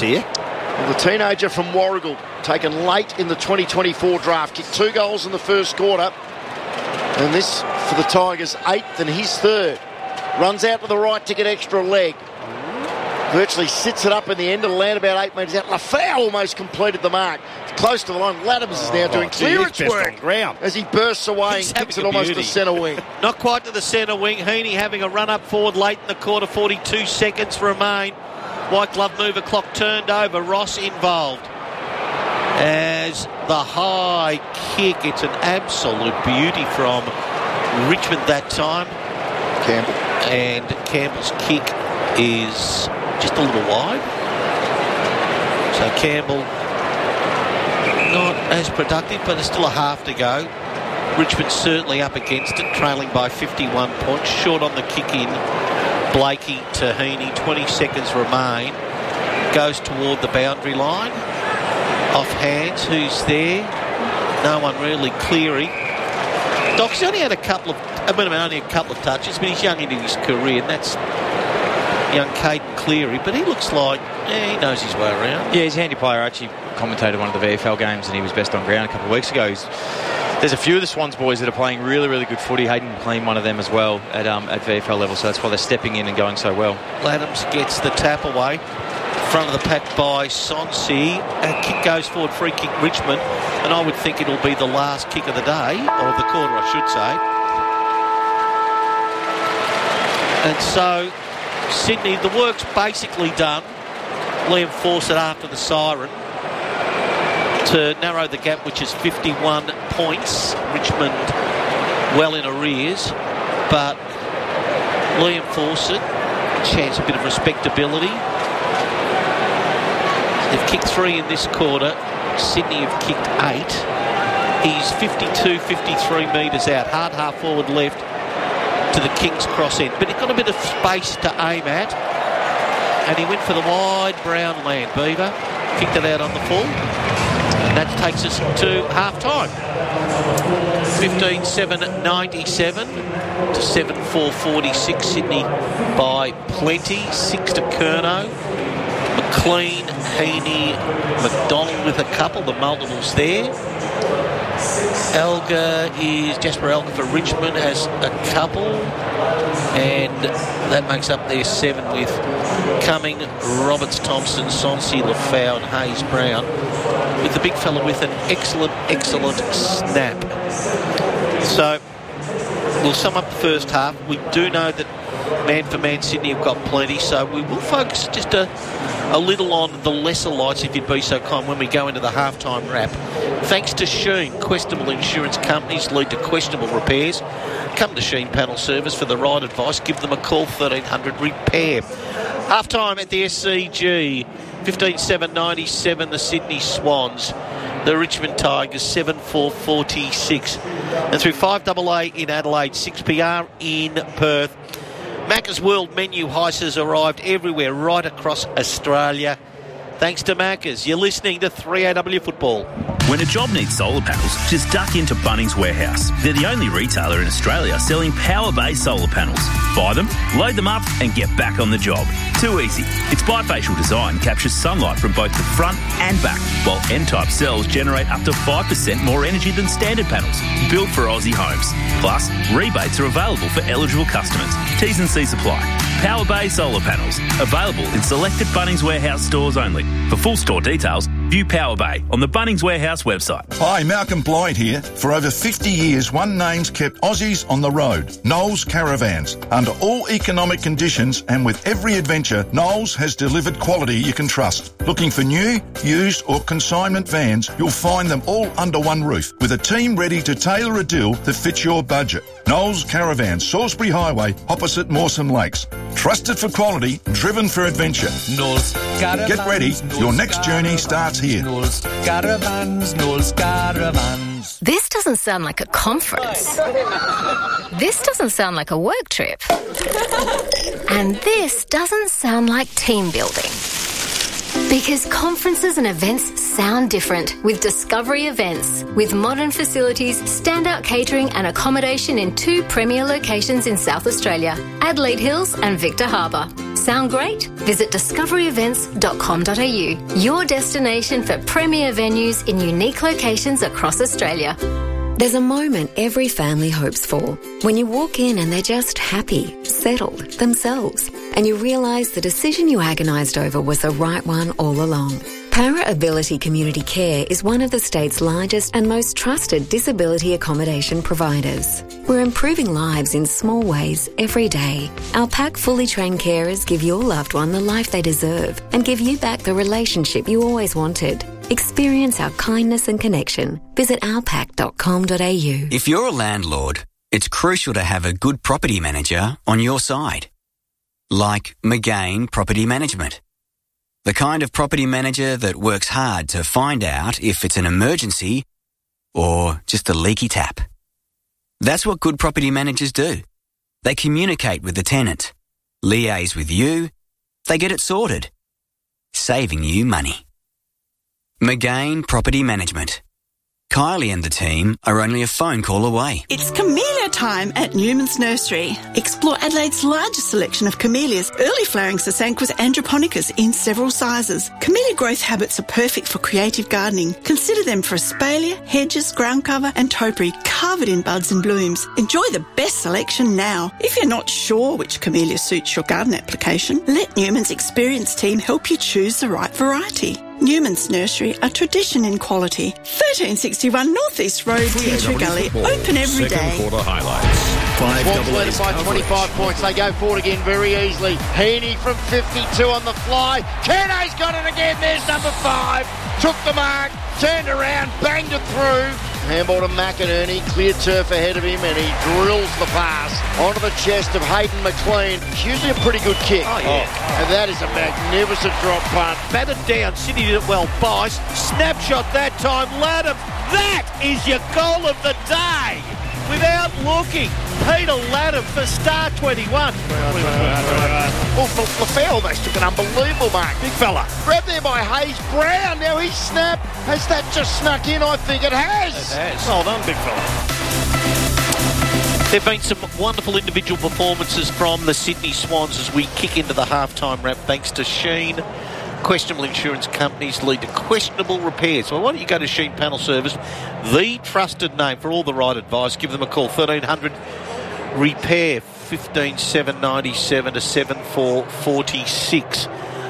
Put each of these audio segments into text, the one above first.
here. Well, the teenager from Warragul, taken late in the 2024 draft, kicked 2 goals in the first quarter. And this for the Tigers' 8th and his 3rd. Runs out to the right to get extra leg. Virtually sits it up in the end of the land about 8 metres out. Lafau almost completed the mark. Close to the line. Laddams is now doing clearance work as he bursts away and kicks it almost to centre wing. Not quite to the centre wing. Heaney having a run up forward late in the quarter. 42 seconds remain. White glove mover clock turned over. Ross involved. As the high kick, it's an absolute beauty from Richmond that time. Campbell. And Campbell's kick is just a little wide. So Campbell not as productive, but there's still a half to go. Richmond certainly up against it, trailing by 51 points. Short on the kick in. Blakey to Heaney, 20 seconds remain. Goes toward the boundary line. Off hands, who's there? No one really. Cleary. Doc's only had only a couple of touches, but he's young into his career, and that's young Caden Cleary, but he looks like he knows his way around. Yeah, he's a handy player. I actually commentated one of the VFL games and he was best on ground a couple of weeks ago. There's a few of the Swans boys that are playing really, really good footy. Hayden playing one of them as well at VFL level, so that's why they're stepping in and going so well. Laddams gets the tap away. Front of the pack by Sonsi. And kick goes forward, free kick Richmond, and I would think it'll be the last kick of the day, or of the quarter I should say. And so Sydney, the work's basically done. Liam Fawcett after the siren to narrow the gap, which is 51 points. Richmond well in arrears, but Liam Fawcett, chance a bit of respectability. They've kicked 3 in this quarter. Sydney have kicked 8. He's 53 metres out. Hard half forward left to the King's cross end. But he's got a bit of space to aim at. And he went for the wide brown land. Beaver kicked it out on the full. And that takes us to half-time. 15-7-97 to 7-4-46. Sydney by plenty. 6 to Curnow. McLean, Heaney, McDonald with a couple, the multiples there. Jasper Elgar for Richmond has a couple, and that makes up their 7 with Cumming, Roberts, Thompson, Sonsi, Lafau and Hayes Brown, with the big fella with an excellent snap. So we'll sum up the first half. We do know that man for man Sydney have got plenty, so we will focus just a little on the lesser lights, if you'd be so kind, when we go into the halftime wrap. Thanks to Sheen, questionable insurance companies lead to questionable repairs. Come to Sheen Panel Service for the right advice. Give them a call, 1300 repair. Halftime at the SCG, 15-7-97 the Sydney Swans, the Richmond Tigers 7-4-46, and through 5AA in Adelaide, 6PR in Perth. Macca's World Menu Heist has arrived everywhere right across Australia. Thanks to Macca's. You're listening to 3AW Football. When a job needs solar panels, just duck into Bunnings Warehouse. They're the only retailer in Australia selling power-based solar panels. Buy them, load them up and get back on the job. Too easy. Its bifacial design captures sunlight from both the front and back, while N-type cells generate up to 5% more energy than standard panels. Built for Aussie homes. Plus, rebates are available for eligible customers. T's and C's apply. Power Bay Solar Panels. Available in selected Bunnings Warehouse stores only. For full store details, view Power Bay on the Bunnings Warehouse website. Hi, Malcolm Blight here. For over 50 years, one name's kept Aussies on the road. Knowles Caravans. Under all economic conditions and with every adventure, Knowles has delivered quality you can trust. Looking for new, used or consignment vans, you'll find them all under one roof with a team ready to tailor a deal that fits your budget. Knowles Caravans, Salisbury Highway, opposite Mawson Lakes. Trusted for quality, driven for adventure. Knowles Caravans. Get ready, your next journey starts here. Knowles Caravans, Knowles Caravans. This doesn't sound like a conference. This doesn't sound like a work trip. And this doesn't sound like team building. Because conferences and events sound different with Discovery Events. With modern facilities, standout catering and accommodation in 2 premier locations in South Australia, Adelaide Hills and Victor Harbour. Sound great? Visit discoveryevents.com.au, your destination for premier venues in unique locations across Australia. There's a moment every family hopes for. When you walk in and they're just happy, settled, themselves, and you realise the decision you agonised over was the right one all along. Para Ability Community Care is one of the state's largest and most trusted disability accommodation providers. We're improving lives in small ways every day. Our PAC fully trained carers give your loved one the life they deserve and give you back the relationship you always wanted. Experience our kindness and connection. Visit ourpac.com.au. If you're a landlord, it's crucial to have a good property manager on your side. Like McGain Property Management. The kind of property manager that works hard to find out if it's an emergency or just a leaky tap. That's what good property managers do. They communicate with the tenant, liaise with you, they get it sorted, saving you money. McGain Property Management. Kylie and the team are only a phone call away. It's camellia time at Newman's Nursery. Explore Adelaide's largest selection of camellias, early flowering Sasanquas and japonicas in several sizes. Camellia growth habits are perfect for creative gardening. Consider them for espalier, hedges, ground cover and topiary covered in buds and blooms. Enjoy the best selection now. If you're not sure which camellia suits your garden application, let Newman's experienced team help you choose the right variety. Newman's Nursery, a tradition in quality. 1361 North East Road, Tea Tree Gully, open every day. Second quarter highlights. Swans led by 25 points. They go forward again very easily. Heaney from 52 on the fly. Kerno's got it again. There's number 5. Took the mark, turned around, banged it through. Handball to McInerney, clear turf ahead of him, and he drills the pass onto the chest of Hayden McLean. It's usually a pretty good kick. Oh, yeah. And that is a magnificent drop punt. Batted down, Sydney did it well. Bice, snapshot that time, Latham. That is your goal of the day. Without looking, Peter Latham for star 21. Well, Lafayette almost took an unbelievable mark. Big fella. Grabbed there by Hayes Brown. Now he snapped. Has that just snuck in? I think it has. It has. Well done, big fella. There have been some wonderful individual performances from the Sydney Swans as we kick into the halftime wrap, thanks to Sheen. Questionable insurance companies lead to questionable repairs. So why don't you go to Sheen Panel Service, the trusted name for all the right advice. Give them a call, 1300 repair 15797 to 7446.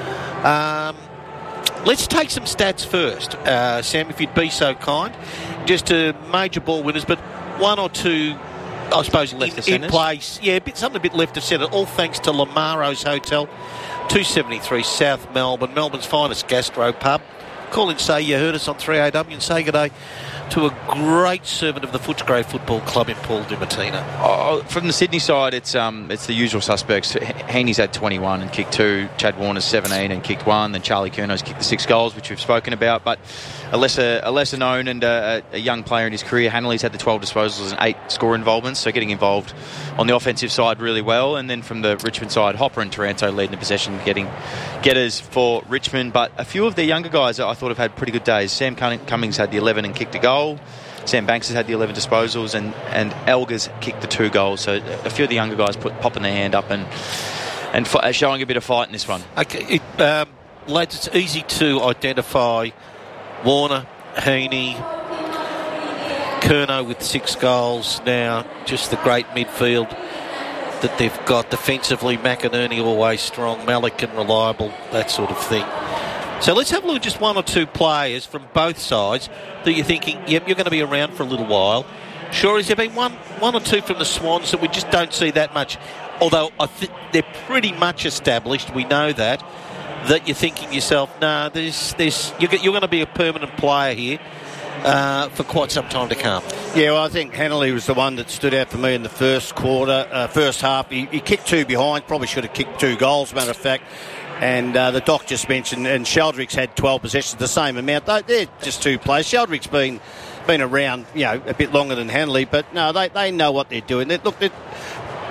Let's take some stats first, Sam, if you'd be so kind. Just to major ball winners, but one or two, I suppose, in place. Yeah, something a bit left of centre, all thanks to Lamaro's Hotel, 273 South Melbourne, Melbourne's finest gastro pub. Call and say you heard us on 3AW and say good day to a great servant of the Footscray Football Club in Paul Dimartina. Oh, from the Sydney side, it's the usual suspects. Heaney's had 21 and kicked 2. Chad Warner's 17 and kicked 1. Then Charlie Curno's kicked the 6 goals, which we've spoken about. But a lesser known and a young player in his career, Hanley's had the 12 disposals and 8 score involvements, so getting involved on the offensive side really well. And then from the Richmond side, Hopper and Taranto leading the possession, getting getters for Richmond. But a few of their younger guys I thought have had pretty good days. Sam Cummings had the 11 and kicked a goal. Sam Banks has had the 11 disposals, and Elgar's kicked the 2 goals. So a few of the younger guys popping their hand up and showing a bit of fight in this one. Okay, lads, it's easy to identify Warner, Heaney, Curnow with 6 goals now. Just the great midfield that they've got defensively. McInerney always strong, Malikan reliable, that sort of thing. So let's have a look at just one or two players from both sides that you're thinking, yep, you're going to be around for a little while. Sure, has there been one or two from the Swans that we just don't see that much? Although I think they're pretty much established, we know that you're thinking yourself, nah, you're going to be a permanent player here for quite some time to come. Yeah, well, I think Hanley was the one that stood out for me in the first half. He kicked 2 behind, probably should have kicked 2 goals, matter of fact. And the doc just mentioned, and Sheldrick's had 12 possessions, the same amount. They're just 2 players. Sheldrick's been around, a bit longer than Hanley, but no, they know what they're doing.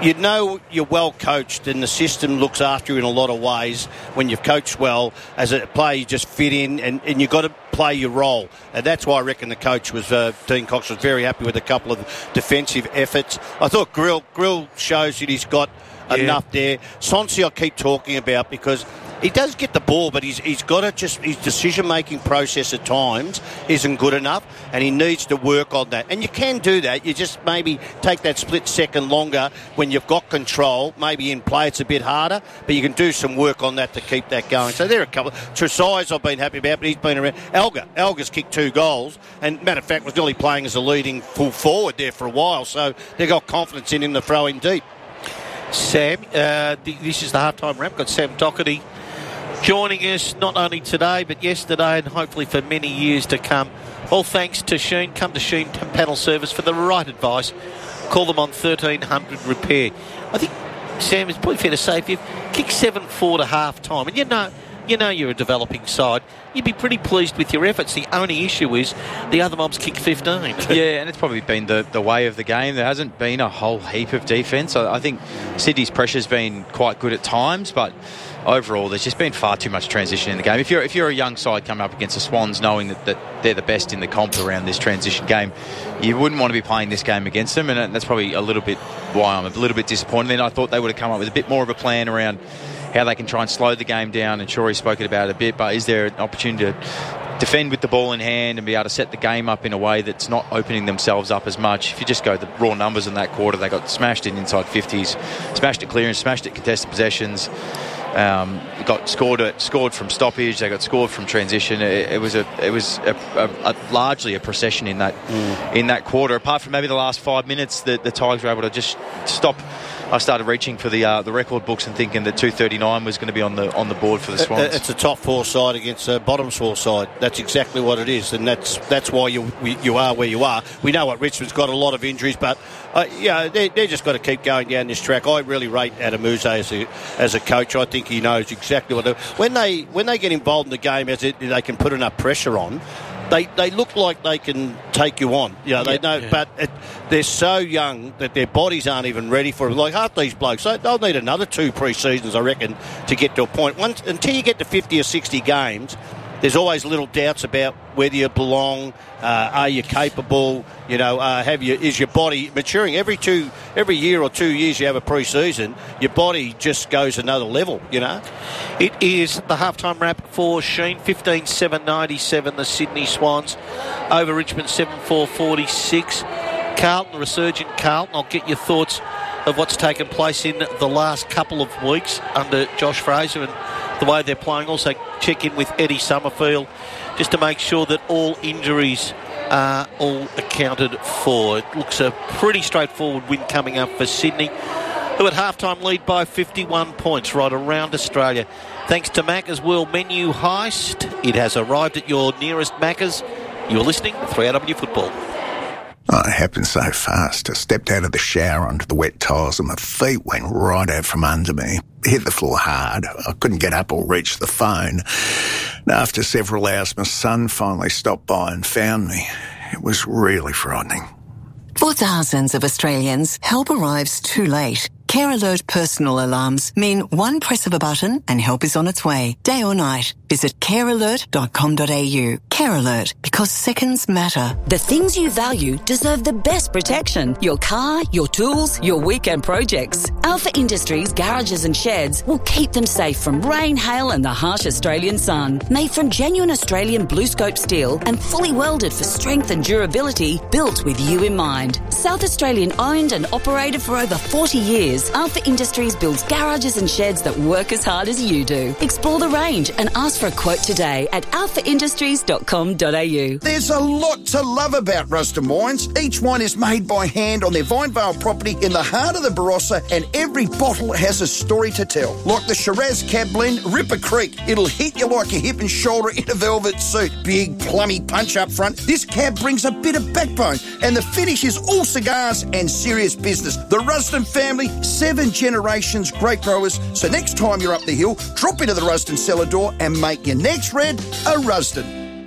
you know you're well coached and the system looks after you in a lot of ways when you've coached well. As a player, you just fit in and you've got to play your role. And that's why I reckon the coach was, Dean Cox, was very happy with a couple of defensive efforts. I thought Grill shows that he's got enough there. Sonsi I keep talking about because he does get the ball, but he's got to just, his decision-making process at times isn't good enough, and he needs to work on that. And you can do that. You just maybe take that split second longer when you've got control. Maybe in play it's a bit harder, but you can do some work on that to keep that going. So there are a couple. Tresize I've been happy about, but he's been around. Elga's kicked 2 goals, and matter of fact was nearly playing as a leading full forward there for a while, so they've got confidence in him to throw in deep. Sam, this is the halftime wrap. Got Sam Doherty joining us not only today but yesterday and hopefully for many years to come. All thanks to Sheen. Come to Sheen Panel Service for the right advice. Call them on 1300 repair. I think, Sam, it's probably fair to say if you've kicked 7-4 to half time and you know you're a developing side, you'd be pretty pleased with your efforts. The only issue is the other mobs kicked 15. Yeah, and it's probably been the way of the game. There hasn't been a whole heap of defence. I think Sydney's pressure's been quite good at times, but overall there's just been far too much transition in the game. If you're a young side coming up against the Swans knowing that they're the best in the comp around this transition game, you wouldn't want to be playing this game against them, and that's probably a little bit why I'm a little bit disappointed. Then I thought they would have come up with a bit more of a plan around how they can try and slow the game down, and Shorey's spoken about it a bit, but is there an opportunity to defend with the ball in hand and be able to set the game up in a way that's not opening themselves up as much? If you just go the raw numbers in that quarter, they got smashed in inside 50s, smashed at clearance, smashed at contested possessions, got scored from stoppage, they got scored from transition. It was largely a procession in that quarter. Apart from maybe the last 5 minutes, the Tigers were able to just stop. I started reaching for the record books and thinking that 239 was going to be on the board for the Swans. It's a top 4 side against a bottom 4 side. That's exactly what it is, and that's why you are where you are. We know what Richmond's got a lot of injuries, but they're just got to keep going down this track. I really rate Adamuze as a coach. I think he knows exactly what when they get involved in the game, they can put enough pressure on. They look like they can take you on. They know, but they're so young that their bodies aren't even ready for it. Like half these blokes, they'll need another 2 pre-seasons, I reckon, to get to a point. Until you get to 50 or 60 games, there's always little doubts about whether you belong. Are you capable? Is your body maturing? Every year or 2 years you have a pre-season, your body just goes another level. It is the halftime wrap for Sheen. 15-7-97 the Sydney Swans over Richmond 7-4-46. Carlton, resurgent Carlton. I'll get your thoughts of what's taken place in the last couple of weeks under Josh Fraser and the way they're playing. Also check in with Eddie Summerfield just to make sure that all injuries are all accounted for. It looks a pretty straightforward win coming up for Sydney, who at halftime lead by 51 points right around Australia. Thanks to Macca's World Menu Heist. It has arrived at your nearest Macca's. You're listening to 3AW Football. Oh, it happened so fast. I stepped out of the shower onto the wet tiles and my feet went right out from under me. Hit the floor hard. I couldn't get up or reach the phone. And after several hours, my son finally stopped by and found me. It was really frightening. For thousands of Australians, help arrives too late. Care Alert personal alarms mean one press of a button and help is on its way, day or night. Visit carealert.com.au. Care Alert, because seconds matter. The things you value deserve the best protection. Your car, your tools, your weekend projects. Alpha Industries garages and sheds will keep them safe from rain, hail and the harsh Australian sun. Made from genuine Australian blue scope steel and fully welded for strength and durability, built with you in mind. South Australian owned and operated for over 40 years, Alpha Industries builds garages and sheds that work as hard as you do. Explore the range and ask for a quote today at alphaindustries.com.au. There's a lot to love about Ruston Wines. Each wine is made by hand on their Vinevale property in the heart of the Barossa, and every bottle has a story to tell. Like the Shiraz Cab Blend, Ripper Creek. It'll hit you like a hip and shoulder in a velvet suit. Big, plummy punch up front. This cab brings a bit of backbone, and the finish is all cigars and serious business. The Ruston family, 7 generations, great growers. So next time you're up the hill, drop into the Ruston cellar door and make your next red a Ruston.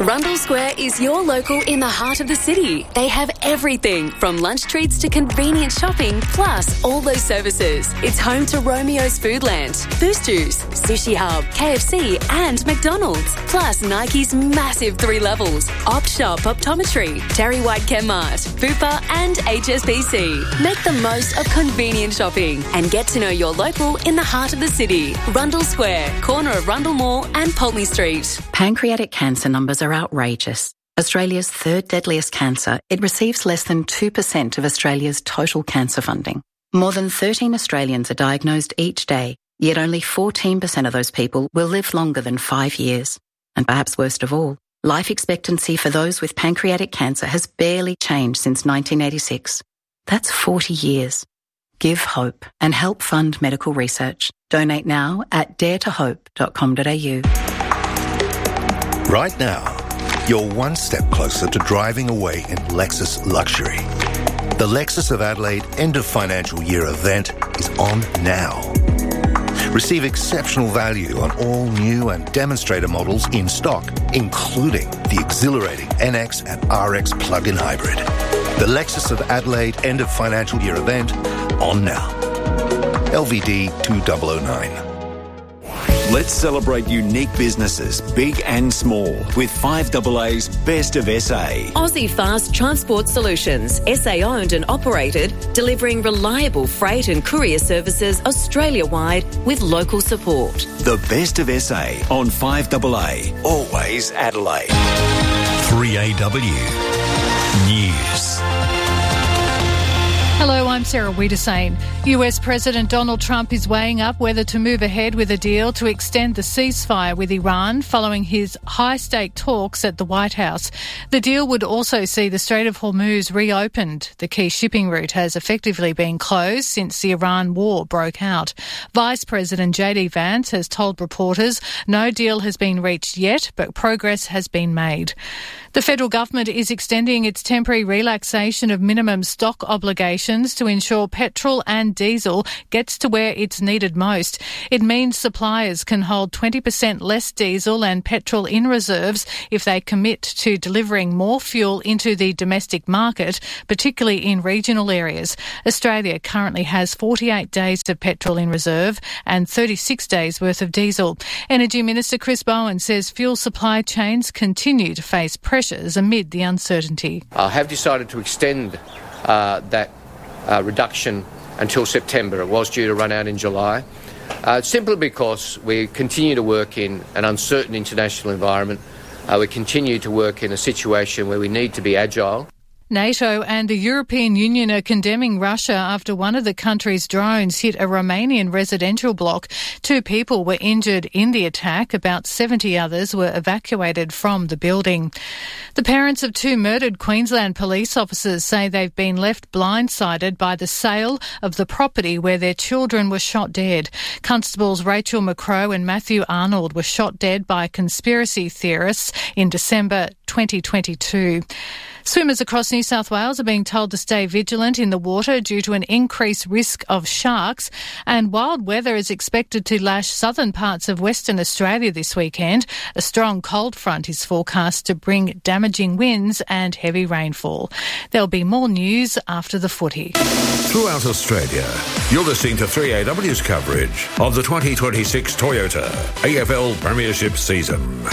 Rundle Square is your local in the heart of the city. They have everything from lunch treats to convenient shopping, plus all those services. It's home to Romeo's Foodland, Boost Juice, Sushi Hub, KFC and McDonald's. Plus Nike's massive 3 levels, Opt Shop Optometry, Terry White Chemmart, Bupa and HSBC. Make the most of convenient shopping and get to know your local in the heart of the city. Rundle Square, corner of Rundle Mall and Pulteney Street. Pancreatic cancer numbers are outrageous. Australia's 3rd deadliest cancer, it receives less than 2% of Australia's total cancer funding. More than 13 Australians are diagnosed each day, yet only 14% of those people will live longer than 5 years. And perhaps worst of all, life expectancy for those with pancreatic cancer has barely changed since 1986. That's 40 years. Give hope and help fund medical research. Donate now at daretohope.com.au. Right now, you're one step closer to driving away in Lexus luxury. The Lexus of Adelaide end of financial year event is on now. Receive exceptional value on all new and demonstrator models in stock, including the exhilarating NX and RX plug-in hybrid. The Lexus of Adelaide end of financial year event on now. LVD 2009. Let's celebrate unique businesses, big and small, with 5AA's Best of SA. Aussie Fast Transport Solutions, SA owned and operated, delivering reliable freight and courier services Australia-wide with local support. The Best of SA on 5AA, always Adelaide. 3AW News. Hello, I'm Sarah Wiedersane. US President Donald Trump is weighing up whether to move ahead with a deal to extend the ceasefire with Iran following his high-stake talks at the White House. The deal would also see the Strait of Hormuz reopened. The key shipping route has effectively been closed since the Iran war broke out. Vice President JD Vance has told reporters no deal has been reached yet, but progress has been made. The federal government is extending its temporary relaxation of minimum stock obligations to ensure petrol and diesel gets to where it's needed most. It means suppliers can hold 20% less diesel and petrol in reserves if they commit to delivering more fuel into the domestic market, particularly in regional areas. Australia currently has 48 days of petrol in reserve and 36 days worth of diesel. Energy Minister Chris Bowen says fuel supply chains continue to face pressures amid the uncertainty. I have decided to extend that reduction until September. It was due to run out in July, simply because we continue to work in an uncertain international environment. We continue to work in a situation where we need to be agile. NATO and the European Union are condemning Russia after one of the country's drones hit a Romanian residential block. 2 people were injured in the attack. About 70 others were evacuated from the building. The parents of 2 murdered Queensland police officers say they've been left blindsided by the sale of the property where their children were shot dead. Constables Rachel McCrow and Matthew Arnold were shot dead by conspiracy theorists in December 2022. Swimmers across New South Wales are being told to stay vigilant in the water due to an increased risk of sharks, and wild weather is expected to lash southern parts of Western Australia this weekend. A strong cold front is forecast to bring damaging winds and heavy rainfall. There'll be more news after the footy. Throughout Australia, you're listening to 3AW's coverage of the 2026 Toyota AFL Premiership season.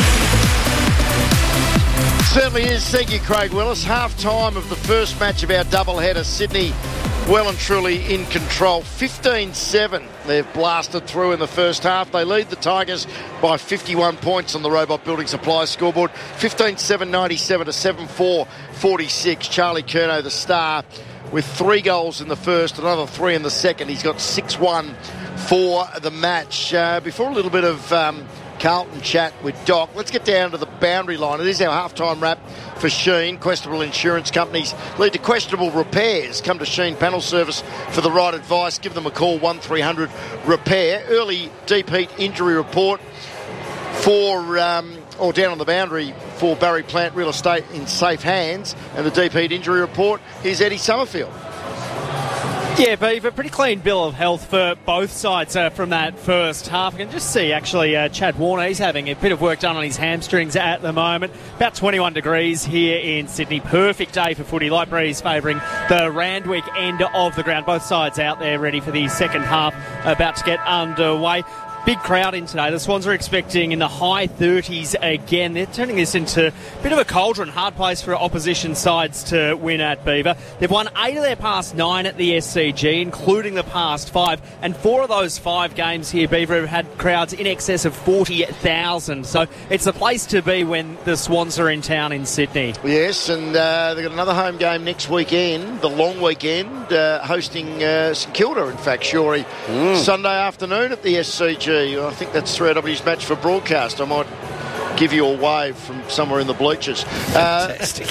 Certainly is. Thank you, Craig Willis. Half-time of the first match of our doubleheader. Sydney well and truly in control. 15-7 they've blasted through in the first half. They lead the Tigers by 51 points on the Robot Building Supplies scoreboard. 15-7, 97 to 7-4, 46. Charlie Curnow, the star, with 3 goals in the first, another 3 in the second. He's got 6-1 for the match. Before a little bit of Carlton chat with Doc, let's get down to the boundary line. It is our halftime wrap for Sheen. Questionable insurance companies lead to questionable repairs. Come to Sheen Panel Service for the right advice. Give them a call, 1300 repair. Early deep heat injury report for or down on the boundary for Barry Plant Real Estate in safe hands. And the deep heat injury report is Eddie Summerfield. Yeah, Beaver, pretty clean bill of health for both sides from that first half. I can just see, actually, Chad Warner, he's having a bit of work done on his hamstrings at the moment. About 21 degrees here in Sydney. Perfect day for footy. Light breeze favouring the Randwick end of the ground. Both sides out there ready for the second half, about to get underway. Big crowd in today. The Swans are expecting in the high 30s again. They're turning this into a bit of a cauldron, hard place for opposition sides to win at Beaver. They've won 8 of their past 9 at the SCG, including the past 5. And 4 of those 5 games here, Beaver have had crowds in excess of 40,000. So it's the place to be when the Swans are in town in Sydney. Yes, and they've got another home game next weekend, the long weekend, hosting St Kilda, in fact, Shorey, Sunday afternoon at the SCG. I think that's 3AW's match for broadcast. I might give you a wave from somewhere in the bleachers. Fantastic.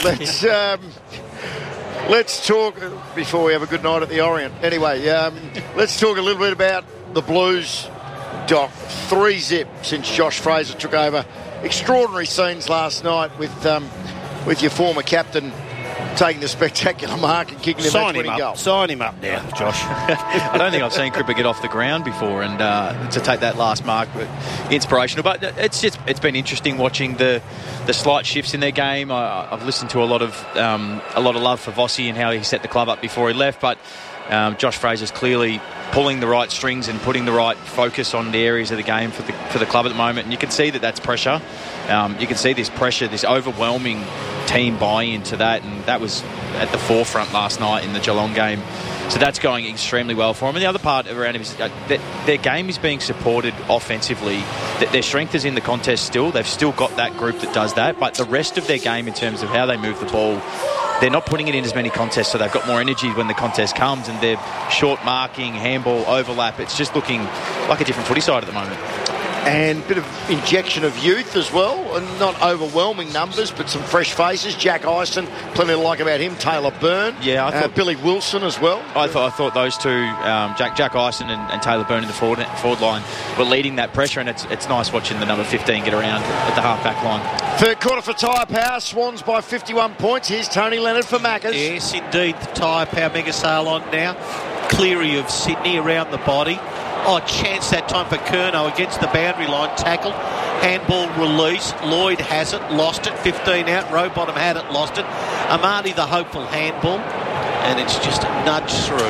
Let's talk, before we have a good night at the Orient. Anyway, let's talk a little bit about the Blues, Doc. 3-0 since Josh Fraser took over. Extraordinary scenes last night with your former captain taking the spectacular mark and kicking him that 20 goal. Sign him up now, Josh. I don't think I've seen Cripper get off the ground before, and to take that last mark, inspirational. But it's been interesting watching the slight shifts in their game. I've listened to a lot of love for Vossi and how he set the club up before he left, but Josh Fraser's clearly pulling the right strings and putting the right focus on the areas of the game for the club at the moment, and you can see that that's pressure. You can see this pressure, this overwhelming team buy-in to that, and that was at the forefront last night in the Geelong game. So that's going extremely well for them. And the other part around him is that their game is being supported offensively. Their strength is in the contest still. They've still got that group that does that, but the rest of their game in terms of how they move the ball, they're not putting it in as many contests, so they've got more energy when the contest comes, and they're short marking, handball, overlap. It's just looking like a different footy side at the moment. And a bit of injection of youth as well, and not overwhelming numbers, but some fresh faces. Jack Ison, plenty to like about him. Taylor Byrne, I thought Billy Wilson as well. I thought those two, Jack Ison and Taylor Byrne in the forward line, were leading that pressure, and it's nice watching the number 15 get around at the half-back line. Third quarter for Tyre Power, Swans by 51 points. Here's Tony Leonard for Maccas. Yes, indeed, the Tyre Power mega sale on now. Cleary of Sydney around the body. Chance that time for Curnow against the boundary line. Tackle. Handball release. Lloyd has it. Lost it. 15 out. Rowbottom had it. Lost it. Amadi the hopeful handball. And it's just a nudge through.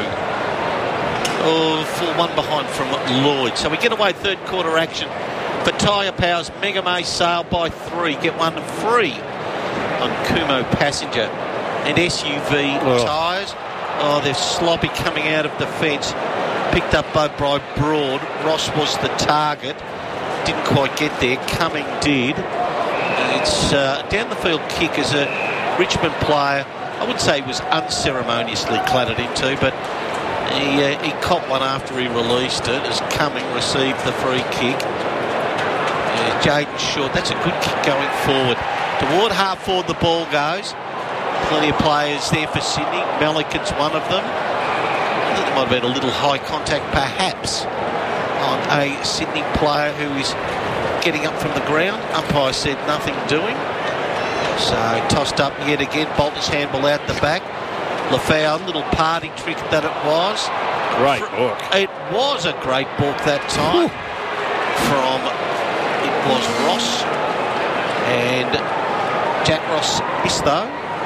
Full one behind from Lloyd. So we get away third quarter action for Tyre Power's Mega May sale by 3. Get one free on Kumo Passenger. And SUV tyres. They're sloppy coming out of the fence. Picked up by Broad. Ross was the target. Didn't quite get there. Cumming did. It's down the field kick as a Richmond player. I wouldn't say he was unceremoniously clattered into, but he caught one after he released it as Cumming received the free kick. Jaden Short, that's a good kick going forward. Toward half forward the ball goes. Plenty of players there for Sydney. Melican's one of them. I think there might have been a little high contact perhaps on a Sydney player who is getting up from the ground. Umpire said nothing doing. So tossed up yet again. Bolton's handball out the back. Lafau, little party trick that it was. Great book. It was a great book that time. From, it was Ross. And Jack Ross missed though.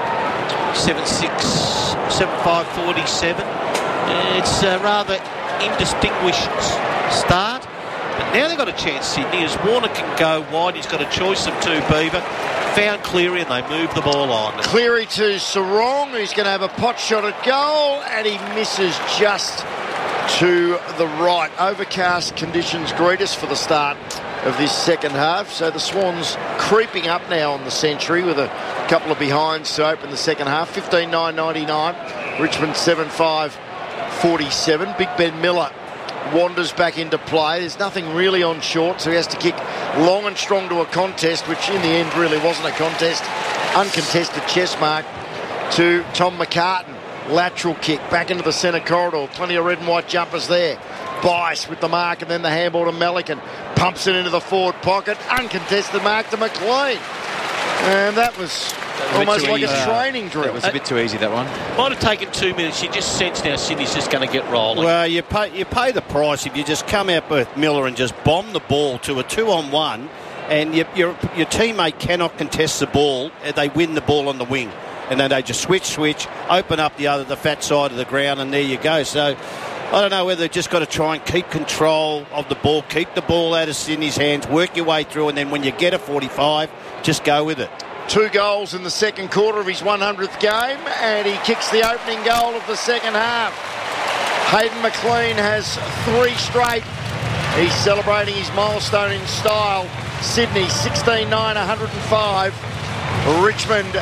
7-5-47. It's a rather indistinguished start. But now they've got a chance, Sydney, as Warner can go wide. He's got a choice of two, Beaver. Found Cleary and they move the ball on. Cleary to Sarong, who's going to have a pot shot at goal, and he misses just to the right. Overcast conditions greet us for the start of this second half. So the Swans creeping up now on the century with a couple of behinds to open the second half. 15-9-99. Richmond 7-5-47. Big Ben Miller wanders back into play. There's nothing really on short, so he has to kick long and strong to a contest, which in the end really wasn't a contest. Uncontested chest mark to Tom McCartan. Lateral kick back into the centre corridor. Plenty of red and white jumpers there. Bice with the mark and then the handball to Melican. Pumps it into the forward pocket. Uncontested mark to McLean. And that was Almost like a training drill. It was a bit too easy, that one. Might have taken 2 minutes. You just sense now Sydney's just going to get rolling. Well, you pay the price if you just come out with Miller and just bomb the ball to a 2-on-1, and your teammate cannot contest the ball. They win the ball on the wing, and then they just switch, open up the fat side of the ground, and there you go. So I don't know whether they've just got to try and keep control of the ball, keep the ball out of Sydney's hands, work your way through, and then when you get a 45, just go with it. 2 goals in the second quarter of his 100th game, and he kicks the opening goal of the second half. Hayden McLean has 3 straight. He's celebrating his milestone in style. Sydney 16-9, 105. Richmond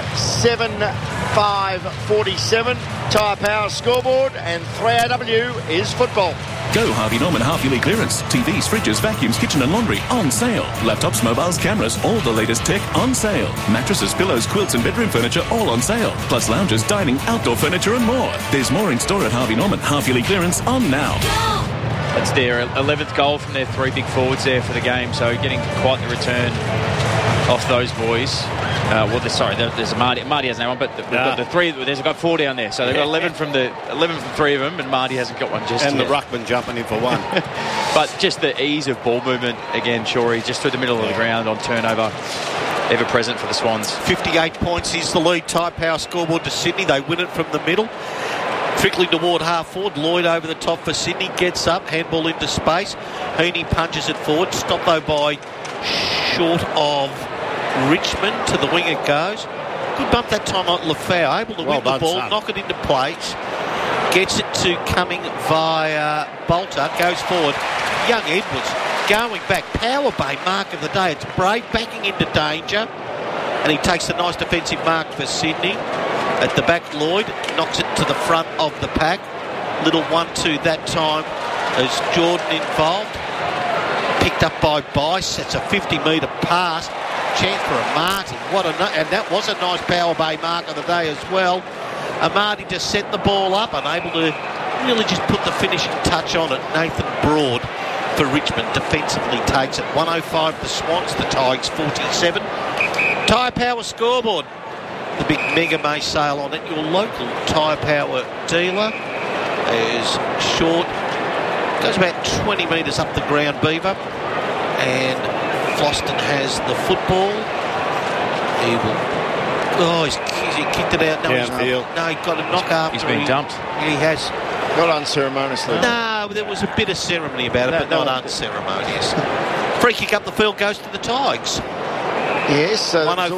7-5-47. Tyre Power scoreboard, and 3AW is football. Go Harvey Norman half-yearly clearance. TVs, fridges, vacuums, kitchen and laundry on sale. Laptops, mobiles, cameras, all the latest tech on sale. Mattresses, pillows, quilts and bedroom furniture all on sale. Plus lounges, dining, outdoor furniture and more. There's more in store at Harvey Norman. Half-yearly clearance on now. That's their 11th goal from their 3 big forwards there for the game, so getting quite the return off those boys. There's Marty. Marty hasn't had one, but we've got the 3. They've got 4 down there, so they've got 11 from 3 of them, and Marty hasn't got one just and yet. The ruckman jumping in for 1. But just the ease of ball movement again, Shorey, just through the middle of the ground on turnover, ever present for the Swans. 58 points is the lead. Tyre Power scoreboard to Sydney. They win it from the middle. Trickling toward half forward. Lloyd over the top for Sydney. Gets up. Handball into space. Heaney punches it forward. Stopped though by short of Richmond. To the wing it goes. Good bump that time on Lafau. Able to win the ball. Knock it into place. Gets it to Cumming via Bolter. Goes forward. Young Edwards going back. Power Bay mark of the day. It's Brave backing into danger. And he takes a nice defensive mark for Sydney. At the back, Lloyd knocks it to the front of the pack. Little 1-2 that time as Jordan involved. Picked up by Bice. That's a 50-metre pass. Chance for Amati. And that was a nice Power Bay mark of the day as well. Amati just set the ball up, unable to really just put the finishing touch on it. Nathan Broad for Richmond defensively takes it. 105 the Swans, the Tigers 47. Tyre Power scoreboard. The big Mega May sale on it. Your local Tyre Power dealer is short. Goes about 20 metres up the ground, Beaver. And Floston has the football. He will... Oh, he kicked it out. No, he got a knock after. He's been dumped. He has. Not unceremoniously. No, there was a bit of ceremony about it, but not unceremonious. Free kick up the field goes to the Tigers. Yes.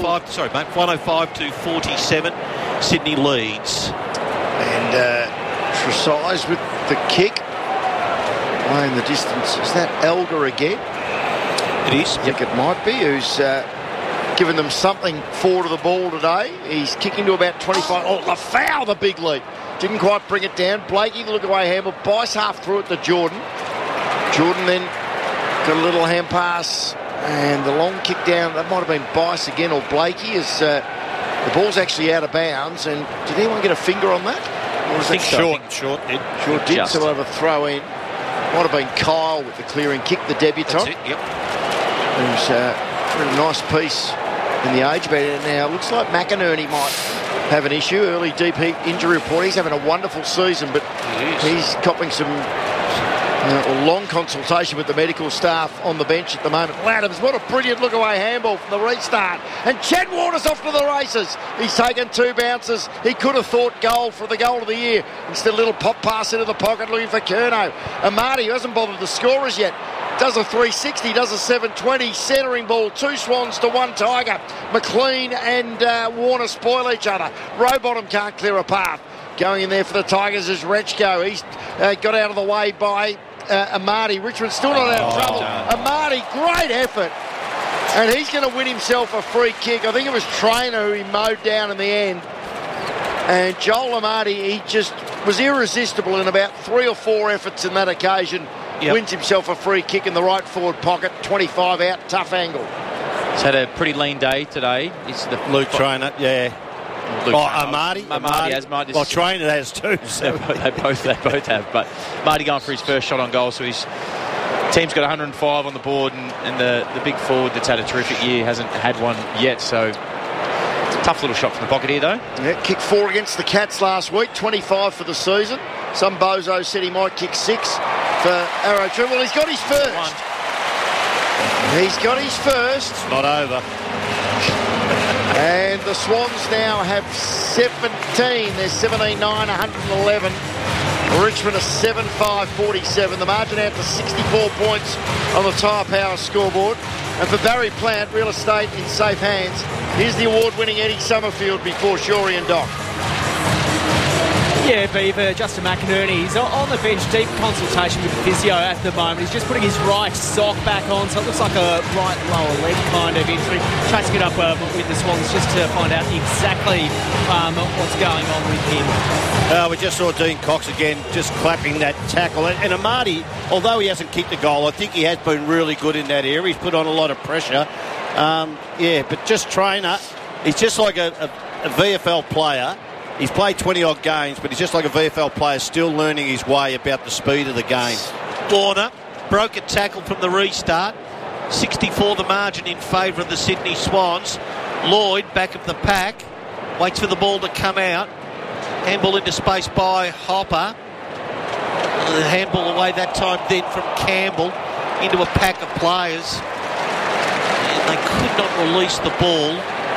105-47. Sydney leads. And Tresize with the kick. Way in the distance. Is that Elgar again? It is. I think it might be. Who's given them something forward of the ball today. He's kicking to about 25. Oh, Lafau, the big lead. Didn't quite bring it down. Blakey, the look-away handball. Bice half through it to Jordan. Jordan then got a little hand pass. And the long kick down, that might have been Bice again or Blakey, as the ball's actually out of bounds. And did anyone get a finger on that? Or was that Short did, so we'll have a throw in. Might have been Kyle with the clearing kick, the debutant. That's it, yep. It was a nice piece in the age band. Now, it looks like McInerney might have an issue. Early deep injury report. He's having a wonderful season, but he's copping some long consultation with the medical staff on the bench at the moment. Laddams, what a brilliant look-away handball from the restart. And Chad Waters off to the races. He's taken 2 bounces. He could have thought goal for the goal of the year. Instead, a little pop pass into the pocket looking for Curnow. Amati, who hasn't bothered the scorers yet, does a 360, does a 720, centering ball, 2 Swans to 1 Tiger. McLean and Warner spoil each other. Rowbottom can't clear a path. Going in there for the Tigers is Rechko. He's got out of the way by Amati. Richmond still not out of trouble. Amati, great effort. And he's going to win himself a free kick. I think it was Trainer who he mowed down in the end. And Joel Amati, he just was irresistible in about 3 or 4 efforts in that occasion. Yep. Wins himself a free kick in the right forward pocket. 25 out, tough angle. He's had a pretty lean day today. It's the Luke Trainer, yeah. Marty has. Well, Trainer has too. So. They both have. But Marty going for his first shot on goal, so his team's got 105 on the board, and the big forward that's had a terrific year hasn't had one yet. So Tough little shot from the pocket here, though. Yeah, kicked 4 against the Cats last week, 25 for the season. Some bozo said he might kick 6 for Arrow True. Well, he's got his first. He's got his first. It's not over. And the Swans now have 17. They're 17-9, 111. Richmond are 7-5-47. The margin out to 64 points on the Tyre Power scoreboard. And for Barry Plant, real estate in safe hands, here's the award-winning Eddie Summerfield before Shorey and Doc. Yeah, Beaver, Justin McInerney, he's on the bench, deep consultation with the physio at the moment. He's just putting his right sock back on, so it looks like a right lower leg kind of injury. Chasing it up with the Swans just to find out exactly what's going on with him. We just saw Dean Cox again just clapping that tackle. And Amadi, although he hasn't kicked a goal, I think he has been really good in that area. He's put on a lot of pressure. But just Trainer, he's just like a VFL player. He's played 20-odd games, but he's just like a VFL player, still learning his way about the speed of the game. Warner, broken tackle from the restart. 64 the margin in favour of the Sydney Swans. Lloyd, back of the pack, waits for the ball to come out. Handball into space by Hopper. The handball away that time then from Campbell into a pack of players. And they could not release the ball.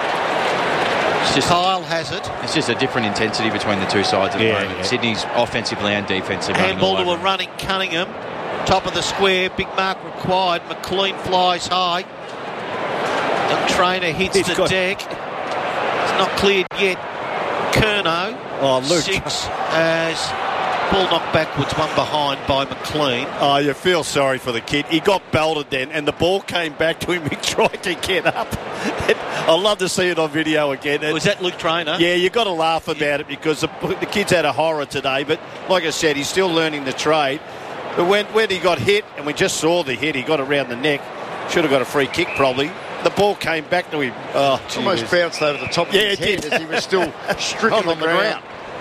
Kyle has it. It's just a different intensity between the two sides at the moment. Yeah. Sydney's offensively and defensively. Handball to a running Cunningham. Top of the square. Big mark required. McLean flies high. The Trainer hits the deck. It's not cleared yet. Curnow. Luke. 6 as ball knocked backwards, one behind by McLean. Oh, you feel sorry for the kid. He got belted then, and the ball came back to him. He tried to get up. I'd love to see it on video again. Was that Luke Trainer? Yeah, you've got to laugh about it because the kid's had a horror today. But like I said, he's still learning the trade. But when he got hit, and we just saw the hit, he got around the neck. Should have got a free kick probably. The ball came back to him. Oh, almost bounced over the top of his head as he was still stricken on the ground.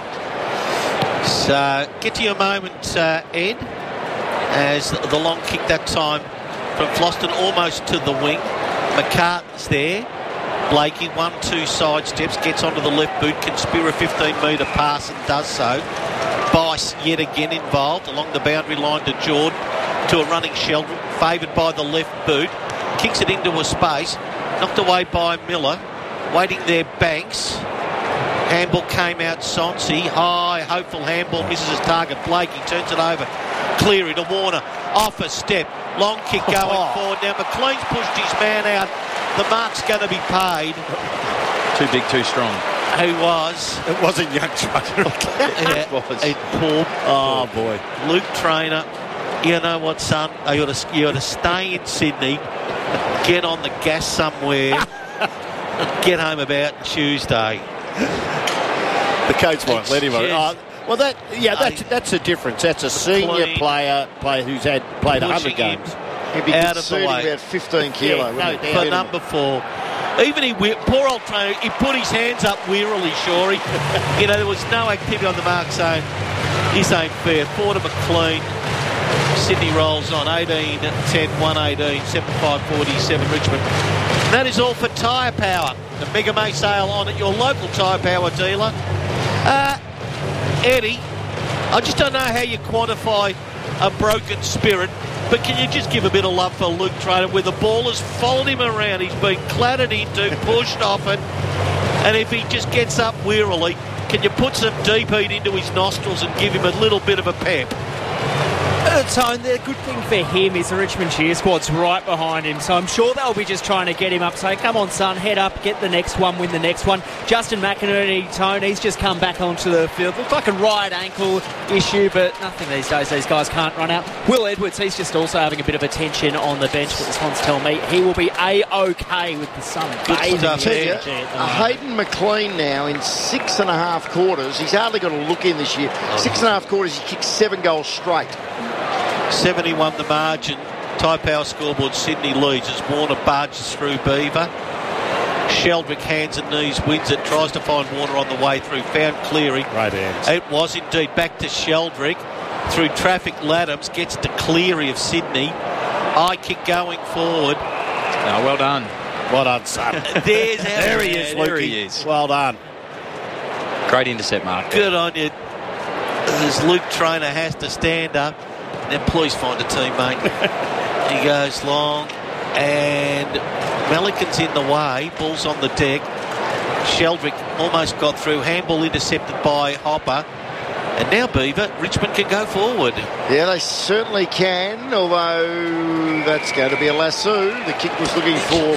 So, get to your moment, Ed, as the long kick that time from Floston almost to the wing. McCartan's there. Blakey, 1-2 side steps, gets onto the left boot, can spear a 15-metre pass and does so. Bice yet again involved along the boundary line to Jordan, to a running Sheldon, favoured by the left boot. Kicks it into a space, knocked away by Miller. Waiting there, Banks. Handball came out, Sonsi. High, hopeful handball, misses his target. Blakey turns it over. Cleary to Warner. Off a step. Long kick going forward. Now McLean's pushed his man out. The mark's going to be paid. Too big, too strong. Who was? It wasn't Young Trainer. It was. Oh, boy. Luke Trainer. You know what, son? You ought to stay in Sydney, get on the gas somewhere, get home about Tuesday. The coach won't let him on. That's the difference. That's a senior player who's played 100 games. He'd be out of the way. About 15 kilo. For number 4. Even poor old Trainer, he put his hands up wearily, Shorey. There was no activity on the mark, so this ain't fair. 4 to McLean. Sydney rolls on 18-10, 1-18, 7-5-47 Richmond. And that is all for Tyre Power. The Mega May sale on at your local Tyre Power dealer. Eddie, I just don't know how you quantify a broken spirit, but can you just give a bit of love for Luke Trainer, where the ball has followed him around, he's been clattered into, pushed off it, and if he just gets up wearily, can you put some deep heat into his nostrils and give him a little bit of a pep? Tone, the good thing for him is the Richmond cheer squad's right behind him, so I'm sure they'll be just trying to get him up, say, come on son, head up, get the next one, win the next one. Justin McInerney, Tone, he's just come back onto the field. Looks like a right ankle issue, but nothing these days. These guys can't run out. Will Edwards, he's just also having a bit of attention on the bench, but the Swans tell me he will be A-OK with the sun. Hayden McLean now in 6.5 quarters. He's hardly got a look in this year. 6.5 quarters, he kicked 7 goals straight. 71 the margin. Tyre Power scoreboard, Sydney leads as Warner barges through Beaver. Sheldrick, hands and knees, wins it, tries to find Warner on the way through, found Cleary. Right hands. It was indeed. Back to Sheldrick. Through traffic, Laddams gets to Cleary of Sydney. High kick going forward. Well done. Well done, son. There's our There he man. is, There Lukey. he is. Well done. Great intercept mark. Good on you. As Luke Trainer has to stand up. Now please find a teammate. He goes long. And Melican's in the way. Ball's on the deck. Sheldrick almost got through. Handball intercepted by Hopper. And now, Beaver, Richmond can go forward. Yeah, they certainly can, although that's going to be a lasso. The kick was looking for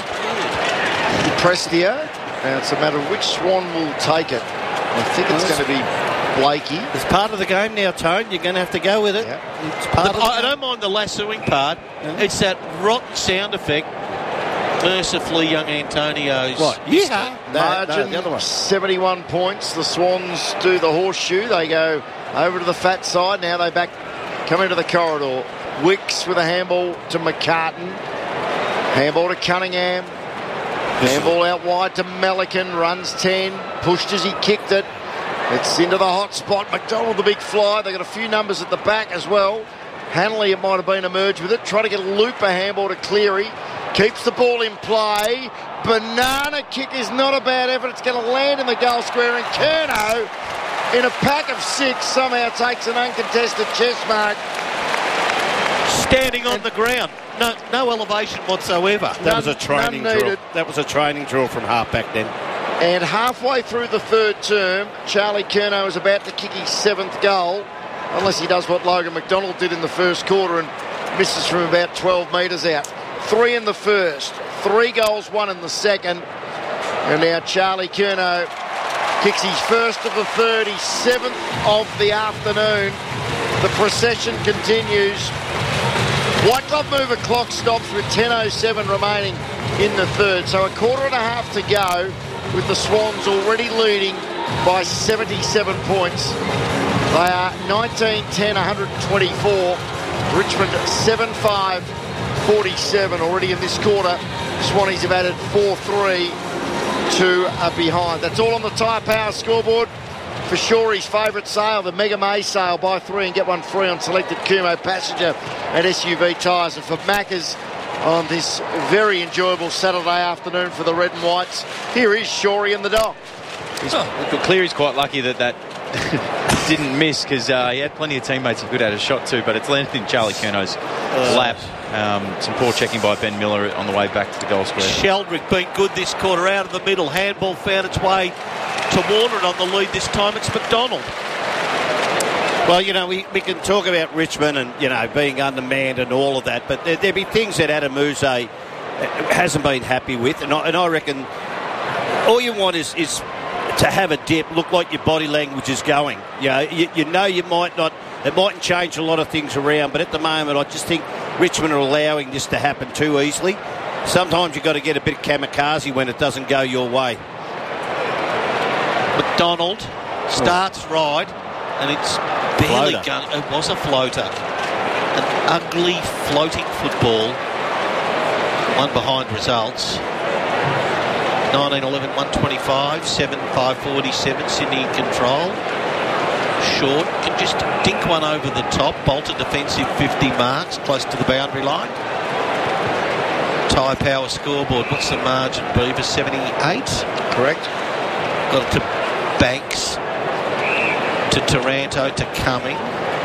Prestia. Now it's a matter of which Swan will take it. I think it's going to be Blakey. It's part of the game now, Tone. You're going to have to go with it. Yeah. It's part of the I game. don't mind the lassoing part. It's that rotten sound effect. Mercifully, young Antonio's. What? Yeah. Margin, the other one. 71 points. The Swans do the horseshoe. They go over to the fat side. Now they come into the corridor. Wicks with a handball to McCartan. Handball to Cunningham. Handball out wide to Melican. Runs 10. Pushed as he kicked it. It's into the hot spot. McDonald, the big fly. They got a few numbers at the back as well. Hanley, it might have been emerged with it. Trying to get a looper handball to Cleary. Keeps the ball in play. Banana kick is not a bad effort. It's going to land in the goal square. And Curnow, in a pack of 6, somehow takes an uncontested chest mark. Standing on the ground. No elevation whatsoever. That was a training none drill. needed. That was a training drill from halfback then. And halfway through the third term, Charlie Curnow is about to kick his 7th goal, unless he does what Logan McDonald did in the first quarter and misses from about 12 metres out. 3 in the first, 3 goals, 1 in the second. And now Charlie Curnow kicks his first of the third, his 7th of the afternoon. The procession continues. White Glove mover clock stops with 10:07 remaining in the third. So a quarter and a half to go with the Swans already leading by 77 points. They are 19-10, 124. Richmond 7-5. 47 already in this quarter. Swannies have added 4-3 to a behind. That's all on the Tyre Power scoreboard. For Shorey's favourite sale, the Mega May sale, buy 3 and get 1 free on selected Kumho passenger and SUV tyres. And for Maccas on this very enjoyable Saturday afternoon for the Red and Whites, here is Shorey and the Doc. Cleary's quite lucky that didn't miss because he had plenty of teammates he could have had a shot to, but it's landed in Charlie Curnow's lap. Some poor checking by Ben Miller on the way back to the goal square. Sheldrick been good this quarter, out of the middle. Handball found its way to Warner on the lead this time. It's McDonald. Well, you know, we can talk about Richmond and, you know, being undermanned and all of that, but there'd be things that Adam Muse hasn't been happy with, and I reckon all you want is to have a dip, look like your body language is going. You know you might not, it mightn't change a lot of things around, but at the moment I just think Richmond are allowing this to happen too easily. Sometimes you've got to get a bit kamikaze when it doesn't go your way. McDonald starts right, and it's barely Floater. It was a floater. An ugly floating football. One behind results. 19-11, 125, 7, 547, Sydney in control. Short, can just dink one over the top. Bolter defensive 50 marks, close to the boundary line. Tyre Power scoreboard, what's the margin, Beaver? 78? Correct. Got it to Banks, to Taranto, to Cumming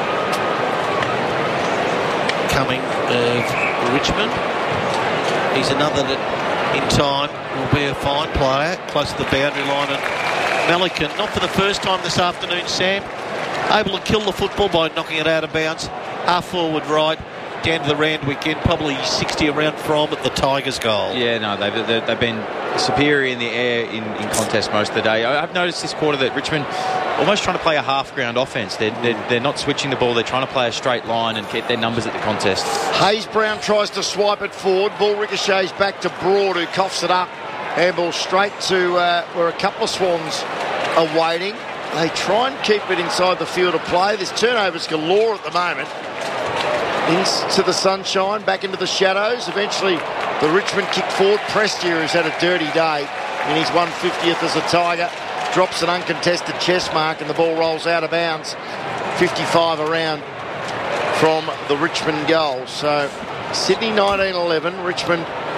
of Richmond. He's another that in time will be a fine player, close to the boundary line. And Melican, not for the first time this afternoon, Sam, able to kill the football by knocking it out of bounds. Half forward right, down to the Randwick end, probably 60 around from at the Tigers' goal. Yeah, no, they've been superior in the air in contest most of the day. I've noticed this quarter that Richmond almost trying to play a half-ground offence. They're not switching the ball. They're trying to play a straight line and get their numbers at the contest. Hayes Brown tries to swipe it forward. Ball ricochets back to Broad, who coughs it up. Handball straight to where a couple of Swans are waiting. They try and keep it inside the field of play. There's turnovers galore at the moment. Into the sunshine, back into the shadows. Eventually, the Richmond kick forward. Prestia, who's had a dirty day in his 150th as a Tiger, drops an uncontested chest mark and the ball rolls out of bounds. 55 around from the Richmond goal. So Sydney 19-11, Richmond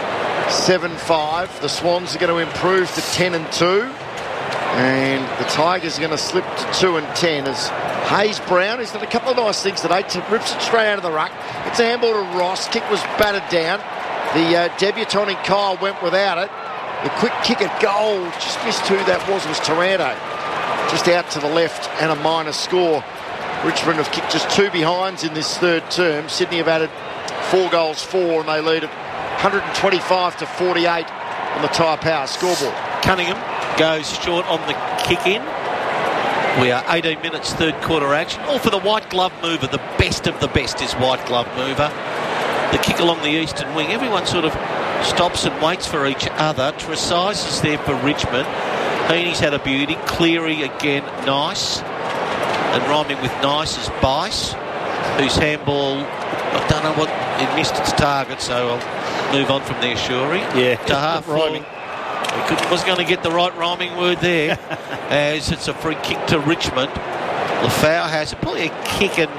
7-5. The Swans are going to improve to 10-2. And the Tigers are going to slip to 2-10 as Hayes Brown, who's done a couple of nice things today, rips it straight out of the ruck. It's a handball to Ross. Kick was battered down. The debutant in Kyle went without it. The quick kick at goal, just missed who that was Taranto. Just out to the left and a minor score. Richmond have kicked just 2 behinds in this third term. Sydney have added 4 goals, 4, and they lead at 125-48 on the Tyre Power scoreboard. Cunningham goes short on the kick in. We are 18 minutes third quarter action. All for the white glove mover. The best of the best is white glove mover. The kick along the eastern wing. Everyone sort of stops and waits for each other. Tresize is there for Richmond. Heaney's had a beauty. Cleary again, nice. And rhyming with nice is Bice, whose handball, I don't know what, it missed its target, so I'll move on from there, Shuri. Yeah, to half rhyming. Wasn't going to get the right rhyming word there, as it's a free kick to Richmond. Lafau has it, probably a kick and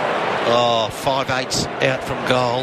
5/8 out from goal.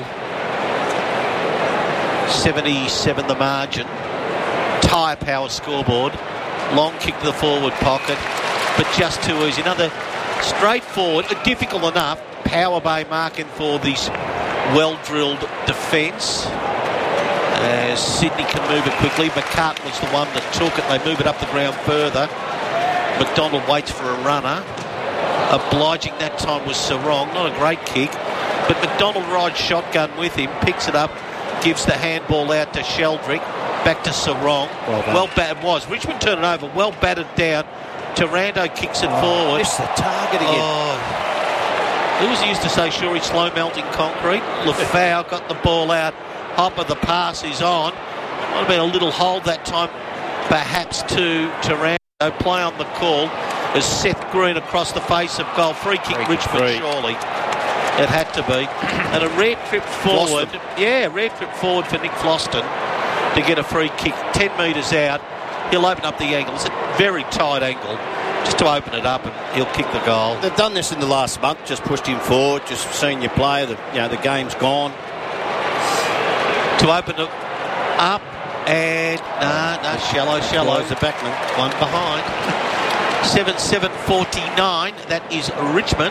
77 the margin. Tyre Power scoreboard. Long kick to the forward pocket, but just too easy. Another straightforward, difficult enough power bay marking for this well-drilled defence. As Sydney can move it quickly. McCartan was the one that took it. They move it up the ground further. McDonald waits for a runner. Obliging that time was Sarong. Not a great kick, but McDonald rides shotgun with him, picks it up, gives the handball out to Sheldrick, back to Sarong. Well battered was. Richmond turned it over, well battered down. Taranto kicks it forward. Missed the target again. Who was used to say, Shuri, slow melting concrete? Lafau got the ball out. Hopper, the pass is on. Might have been a little hold that time, perhaps to Taranto. Play on the call as Seth Green across the face of goal. Free kick Richmond, surely. It had to be. And a rare trip forward. Rare trip forward for Nick Floston to get a free kick 10 metres out. He'll open up the angle. It's a very tight angle just to open it up, and he'll kick the goal. They've done this in the last month, just pushed him forward, just senior player. The game's gone. To open it up, and shallow. Close the backman. One behind. 7-7-49. That is Richmond.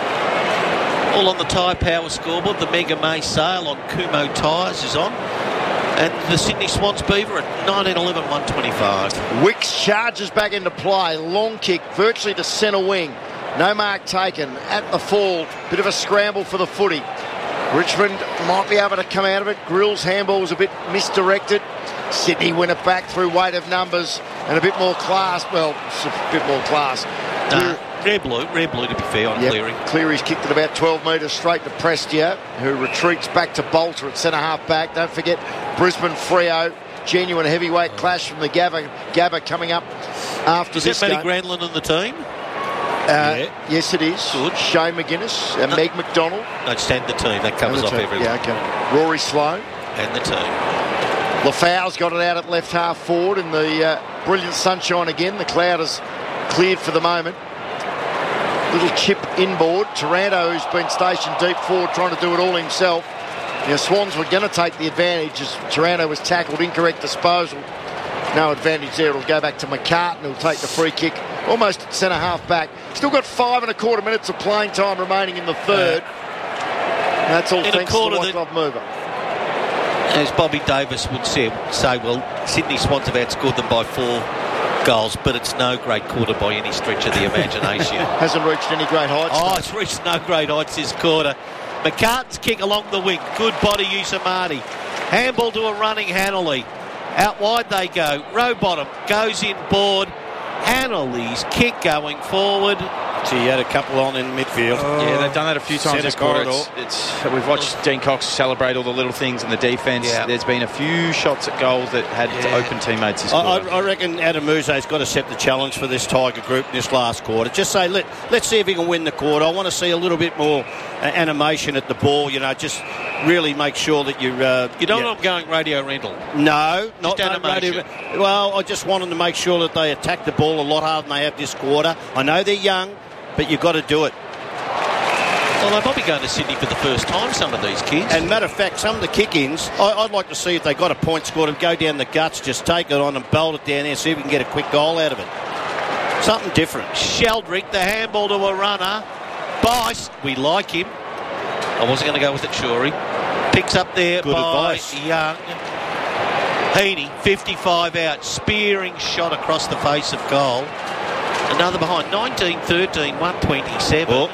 All on the Tyre Power scoreboard. The Mega May sale on Kumo tyres is on. And the Sydney Swans Beaver at 19-11-125. Wicks charges back into play. Long kick, virtually to centre wing. No mark taken. At the fall, bit of a scramble for the footy. Richmond might be able to come out of it. Grill's handball was a bit misdirected. Sydney win it back through weight of numbers and a bit more class. Well, a bit more class. Rare blue to be fair on Cleary. Cleary's kicked it about 12 metres straight to Prestia, who retreats back to Bolter at centre-half back. Don't forget Brisbane-Freo. Genuine heavyweight clash from the Gabba coming up after this game. Is that Matty Granlund in the team? Yes, it is. Good. Shane McGuinness and Meg McDonald. No, stand the team. That covers off everyone. Yeah, okay. Rory Sloane. And the team. Lafau's got it out at left half forward in the brilliant sunshine again. The cloud is cleared for the moment. Little chip inboard. Taranto, who's been stationed deep forward, trying to do it all himself. Swans were going to take the advantage as Taranto was tackled. Incorrect disposal. No advantage there. It'll go back to McCartan, who'll take the free kick almost at centre half back. Still got 5 1/4 minutes of playing time remaining in the third. And that's all thanks to the white glove mover. As Bobby Davis would say, well, Sydney Swans have outscored them by 4 goals, but it's no great quarter by any stretch of the imagination. Hasn't reached any great heights. It's reached no great heights this quarter. McCartan's kick along the wing. Good body use of Marty. Handball to a running Hanley. Out wide they go. Rowbottom goes in board. Hanley's kick going forward. He had a couple on in midfield. Yeah, they've done that a few times this quarter. We've watched Dean Cox celebrate all the little things in the defence. Yeah. There's been a few shots at goals that had open teammates this quarter. I reckon Adam Muse's got to set the challenge for this Tiger group in this last quarter. Just say, let's see if he can win the quarter. I want to see a little bit more animation at the ball. Just really make sure that you don't want them going radio rental. No, not animation. Well, I just want them to make sure that they attack the ball a lot harder than they have this quarter. I know they're young, but you've got to do it. Well, they might be going to Sydney for the first time, some of these kids. And matter of fact, some of the kick-ins, I'd like to see if they got a point scored and go down the guts, just take it on and bolt it down there, see if we can get a quick goal out of it. Something different. Sheldrick, the handball to a runner. Bice, we like him. I wasn't going to go with it, Shorey. Picks up there Good by advice. Young. Heaney, 55 out. Spearing shot across the face of goal. Another behind. 19-13, 127.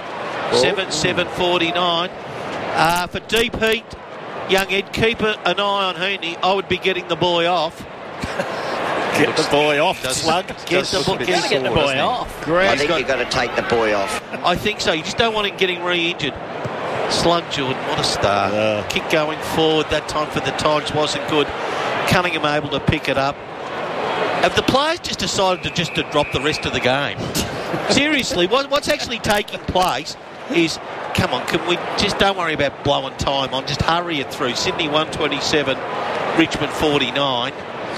7-7-49. For deep heat, young Ed, keep an eye on Heaney. I would be getting the boy off. Get the boy off, Slug. Get the boy off. I think you've got to take the boy off. I think so. You just don't want him getting re-injured. Slug Jordan, what a start. Kick going forward that time for the Tigers wasn't good. Cunningham able to pick it up. Have the players just decided to drop the rest of the game? Seriously, what's actually taking place is, come on, can we just don't worry about blowing time on, just hurry it through. Sydney 127, Richmond 49.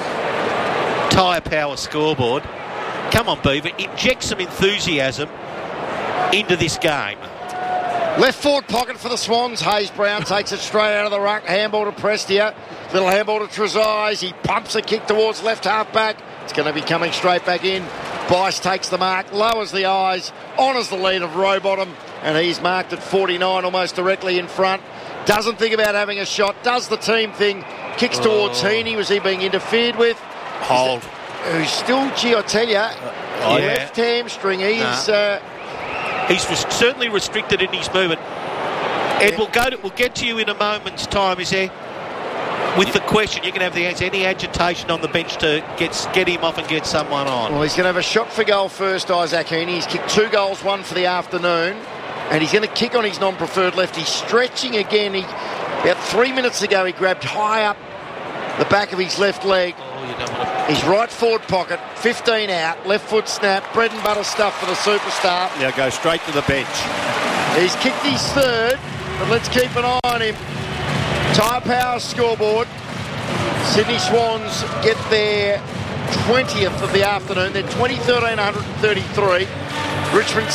Tyre Power scoreboard. Come on, Beaver, inject some enthusiasm into this game. Left forward pocket for the Swans. Hayes Brown takes it straight out of the ruck. Handball to Prestia. Little handball to Trezise. He pumps a kick towards left half back. It's going to be coming straight back in. Bice takes the mark, lowers the eyes, honours the lead of Rowbottom, and he's marked at 49, almost directly in front. Doesn't think about having a shot, does the team thing, kicks towards Heaney. Was he being interfered with? Hold. Who's still, I tell you, left hamstring. He's certainly restricted in his movement. Ed, we'll get to you in a moment's time, is there? With the question, you can have the answer. Any agitation on the bench to get him off and get someone on? Well, he's going to have a shot for goal first, Isaac Heaney. He's kicked 2 goals, 1 for the afternoon, and he's going to kick on his non-preferred left. He's stretching again. About 3 minutes ago, he grabbed high up the back of his left leg. His right forward pocket, 15 out, left foot snap, bread and butter stuff for the superstar. Now go straight to the bench. He's kicked his third, but let's keep an eye on him. Tyre Power scoreboard. Sydney Swans get their 20th of the afternoon. They're 20-13-133. Richmond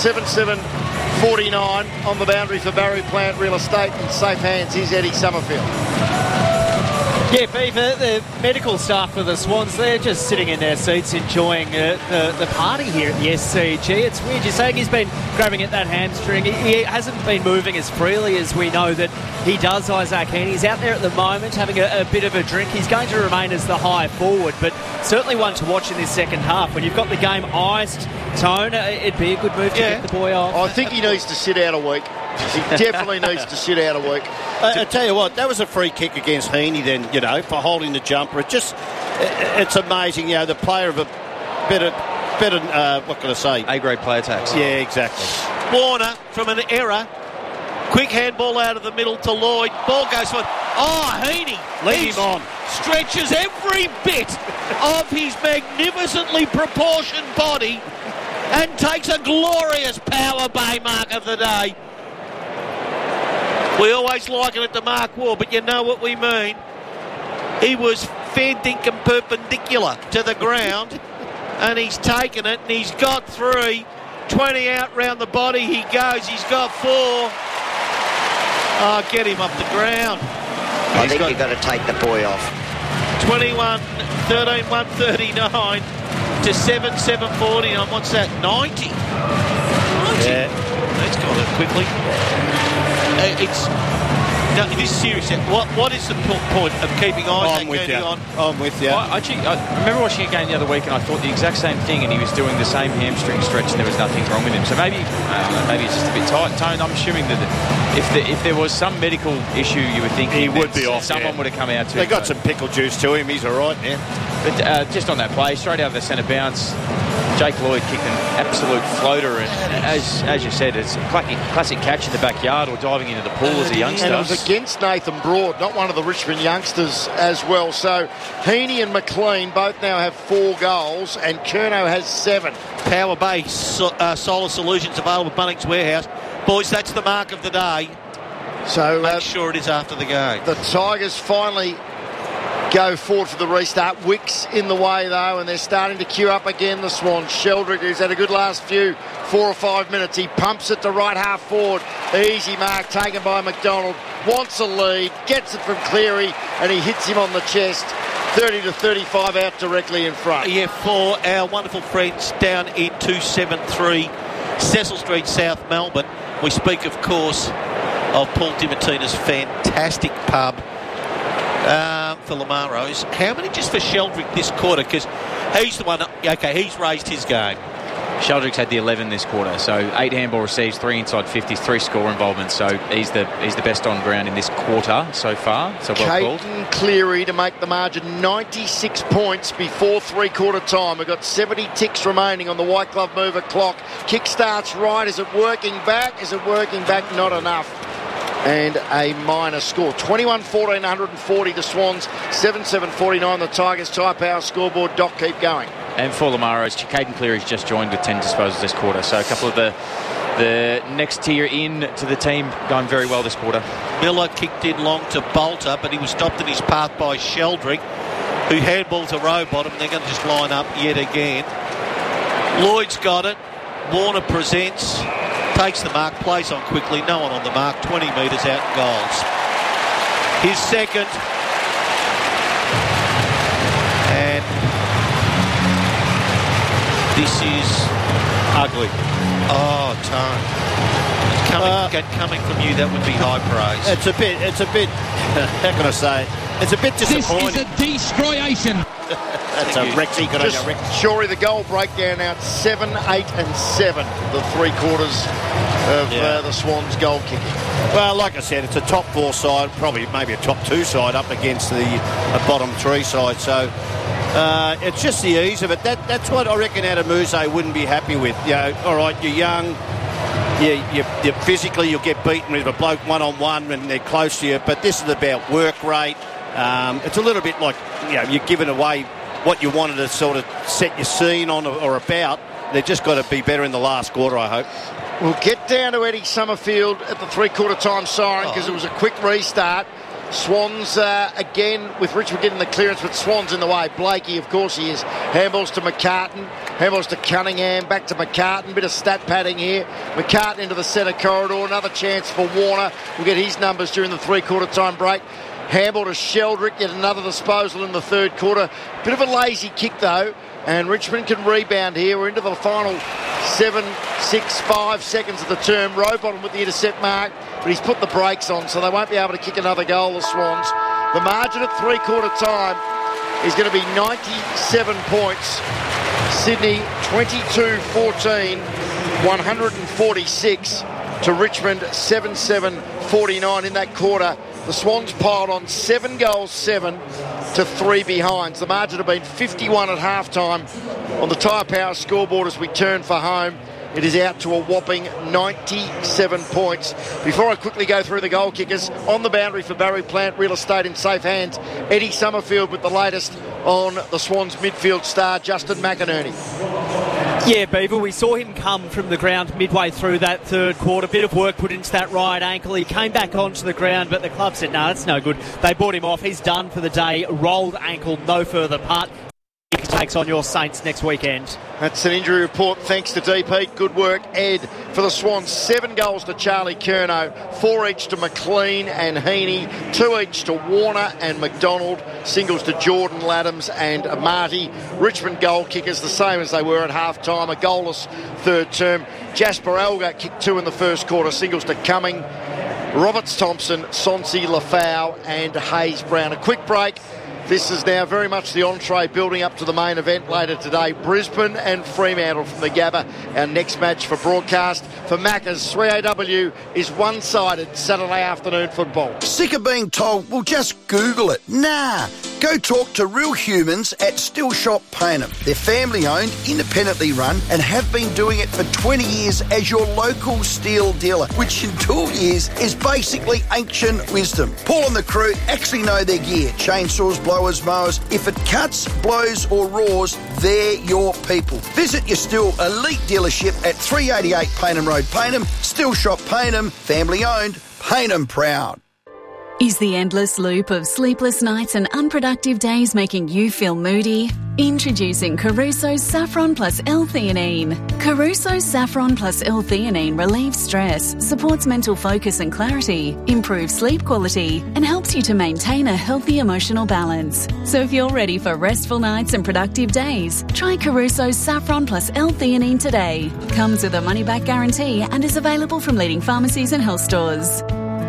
7-7-49 on the boundary for Barry Plant Real Estate. In safe hands, here's Eddie Summerfield. Yeah, Beaver, the medical staff for the Swans, they're just sitting in their seats enjoying the party here at the SCG. It's weird. You're saying he's been grabbing at that hamstring. He hasn't been moving as freely as we know that he does, Isaac Heaney. He's out there at the moment having a bit of a drink. He's going to remain as the high forward, but certainly one to watch in this second half. When you've got the game iced, Tone, it'd be a good move to get the boy off. I think he needs to sit out a week. He definitely needs to sit out a week. I tell you what, that was a free kick against Heaney then, for holding the jumper. It's amazing, the player of a better, what can I say? A-grade player tax. Yeah, exactly. Warner from an error. Quick handball out of the middle to Lloyd. Ball goes for Heaney. Lead him on. Stretches every bit of his magnificently proportioned body and takes a glorious power bay mark of the day. We always liken it to Mark Waugh, but you know what we mean. He was fair dinkum perpendicular to the ground, and he's taken it, and he's got 3. 20 out round the body he goes. He's got 4. Get him off the ground. I think you've got to take the boy off. 21-13-139 to 7-7-49. What's that? 90. Yeah. That's gone up quickly. This is serious. What is the point of keeping Isaac Heaney on? I'm with you. I remember watching a game the other week and I thought the exact same thing, and he was doing the same hamstring stretch and there was nothing wrong with him. So maybe it's just a bit tight. Tone, I'm assuming that if there was some medical issue, you would think he would be off. Someone would have come out to They got some pickle juice to him. He's all right now. But just on that play, straight out of the centre bounce, Jake Lloyd kicked an absolute floater, and as you said, it's a classic catch in the backyard or diving into the pool as a youngster. And it was against Nathan Broad, not one of the Richmond youngsters as well. So Heaney and McLean both now have 4 goals, and Curnow has 7. Power Bay Solar Solutions available at Bunnings Warehouse. Boys, that's the mark of the day. So make sure it is after the game. The Tigers finally go forward for the restart. Wicks in the way, though, and they're starting to queue up again, the Swans. Sheldrick, who's had a good last 4 or 5 minutes. He pumps it to right half forward. Easy mark taken by McDonald. Wants a lead, gets it from Cleary, and he hits him on the chest. 30 to 35 out directly in front. Yeah, for our wonderful friends down in 273 Cecil Street, South Melbourne. We speak, of course, of Paul Dimatina's fantastic pub for Lamaros. How many just for Sheldrick this quarter? Because he's the one, he's raised his game. Sheldrick's had the 11 this quarter, so 8 handball receives, 3 inside 50s, 3 score involvements. So he's the best on ground in this quarter so far. So well called. Caden Cleary to make the margin 96 points before three-quarter time. We've got 70 ticks remaining on the white glove mover clock. Kick starts right. Is it working back? Is it working back? Not enough. And a minor score. 21-14, 140 the Swans, 7-7-49 the Tigers. Tyre Power scoreboard. Doc, keep going. And for Lamaros, Caden Cleary's just joined with 10 disposals this quarter. So a couple of the next tier in to the team going very well this quarter. Miller kicked in long to Bolter, but he was stopped in his path by Sheldrick, who handballed to Rowbottom. They're going to just line up yet again. Lloyd's got it. Warner presents. Takes the mark, plays on quickly, no one on the mark, 20 metres out and goals. His second. And this is ugly. Oh, Tone. Coming from you, that would be high praise. It's a bit, how can I say? It's a bit disappointing. This is a destroyation. That's a Rexy. Shorey, the goal breakdown now at 7, 8 and 7. The three quarters of the Swans goal kicking. Well, like I said, it's a top 4 side, probably maybe a top 2 side up against the bottom 3 side. So it's just the ease of it. That's what I reckon Adamuse wouldn't be happy with. You know, all right, you're young. You physically, you'll get beaten with a bloke one-on-one when they're close to you. But this is about work rate. It's a little bit like, you're giving away what you wanted to sort of set your scene on or about. They've just got to be better in the last quarter, I hope. We'll get down to Eddie Summerfield at the three-quarter time siren because it was a quick restart. Swans again with Richmond getting the clearance, but Swans in the way. Blakey, of course he is. Handballs to McCartan. Handballs to Cunningham. Back to McCartan. Bit of stat padding here. McCartan into the centre corridor. Another chance for Warner. We'll get his numbers during the three-quarter time break. Handball to Sheldrick, yet another disposal in the third quarter. Bit of a lazy kick though, and Richmond can rebound here. We're into the final 7, 6, 5 seconds of the term. Rowbottom with the intercept mark, but he's put the brakes on, so they won't be able to kick another goal, the Swans. The margin at three-quarter time is going to be 97 points. Sydney 22-14, 146 to Richmond 7-7-49 in that quarter. The Swans piled on 7 goals, 7 to 3 behinds. The margin had been 51 at halftime on the Tyre Power scoreboard as we turn for home. It is out to a whopping 97 points. Before I quickly go through the goal kickers, on the boundary for Barry Plant Real Estate in safe hands, Eddie Summerfield with the latest on the Swans midfield star, Justin McInerney. Yeah, Beaver, we saw him come from the ground midway through that third quarter. Bit of work put into that right ankle. He came back onto the ground, but the club said, no, that's no good. They brought him off. He's done for the day. Rolled ankle, no further part. He takes on your Saints next weekend. That's an injury report thanks to DP. Good work, Ed, for the Swans. 7 goals to Charlie Curnow, 4 each to McLean and Heaney, 2 each to Warner and McDonald, singles to Jordan Laddams and Marty. Richmond goal kickers the same as they were at half-time, a goalless third term. Jasper Alger kicked 2 in the first quarter, singles to Cumming, Roberts Thompson, Sonsi Lafau and Hayes Brown. A quick break. This is now very much the entree building up to the main event later today. Brisbane and Fremantle from the Gabba. Our next match for broadcast for Macca's 3AW is one-sided Saturday afternoon football. Sick of being told, well, just Google it. Nah. Go talk to real humans at Still Shop Payneham. They're family-owned, independently run, and have been doing it for 20 years as your local steel dealer, which in 2 years is basically ancient wisdom. Paul and the crew actually know their gear. Chainsaws, blowers, mowers. If it cuts, blows or roars, they're your people. Visit your Still Elite dealership at 388 Payneham Road, Payneham. Still Shop Payneham, family-owned, Payneham proud. Is the endless loop of sleepless nights and unproductive days making you feel moody? Introducing Caruso's Saffron Plus L-theanine. Caruso's Saffron Plus L-theanine relieves stress, supports mental focus and clarity, improves sleep quality, and helps you to maintain a healthy emotional balance. So if you're ready for restful nights and productive days, try Caruso's Saffron Plus L-theanine today. Comes with a money-back guarantee and is available from leading pharmacies and health stores.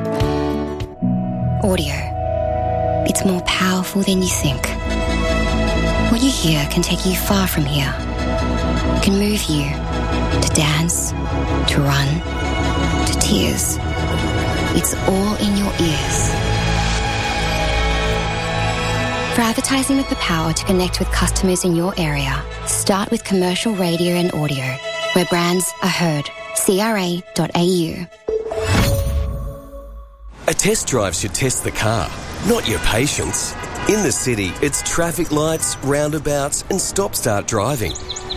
Audio. It's more powerful than you think. What you hear can take you far from here. It can move you to dance, to run, to tears. It's all in your ears. For advertising with the power to connect with customers in your area, start with commercial radio and audio, where brands are heard. CRA.au. A test drive should test the car, not your patience. In the city, it's traffic lights, roundabouts and stop-start driving.